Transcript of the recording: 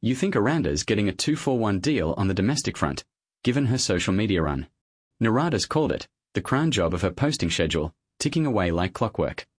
You think Aranda's getting a 2-for-1 deal on the domestic front, given her social media run. Narada's called it, the crown job of her posting schedule, ticking away like clockwork.